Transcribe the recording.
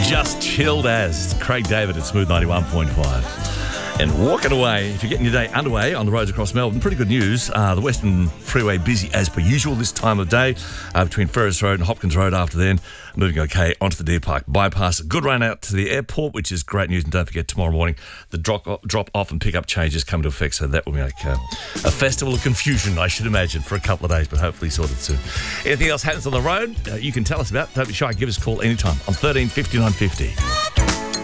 Just chilled as Craig David at Smooth 91.5. And walking away, if you're getting your day underway on the roads across Melbourne, pretty good news. The Western Freeway busy as per usual this time of day between Ferris Road and Hopkins Road after then. Moving okay onto the Deer Park bypass. A good run out to the airport, which is great news. And don't forget, tomorrow morning, the drop off and pick up changes come into effect. So that will make a festival of confusion, I should imagine, for a couple of days, but hopefully sorted soon. Anything else happens on the road, you can tell us about. Don't be shy. Give us a call anytime on 13 59 50.